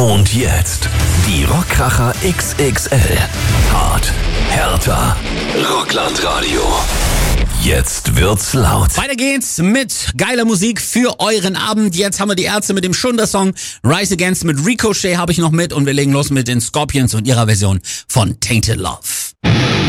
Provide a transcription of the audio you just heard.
Und jetzt die Rockkracher XXL. Hart, härter, Rocklandradio. Jetzt wird's laut. Weiter geht's mit geiler Musik für euren Abend. Jetzt haben wir die Ärzte mit dem Schunder-Song. Rise Against mit Ricochet habe ich noch mit. Und wir legen los mit den Scorpions und ihrer Version von Tainted Love.